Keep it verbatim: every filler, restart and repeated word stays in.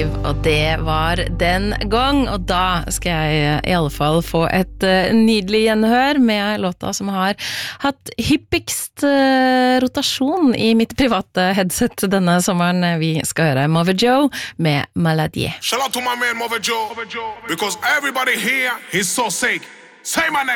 liv, og det var den gang, og da skal jeg i alle fall få et uh, nydelig gjenhør med låta som har hatt hyppigst uh, rotasjon i mitt private headset denne sommeren. Vi skal høre Mother Joe med Maladie. Shout out to my man Mother Joe, because everybody here is so sick. Say my name.